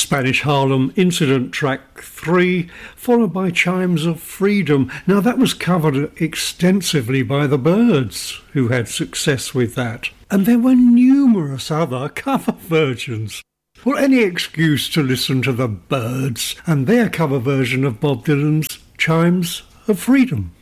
Spanish Harlem Incident Track 3, followed by Chimes of Freedom. Now that was covered extensively by the Byrds, who had success with that. And there were numerous other cover versions. Well, any excuse to listen to the Byrds and their cover version of Bob Dylan's Chimes of Freedom.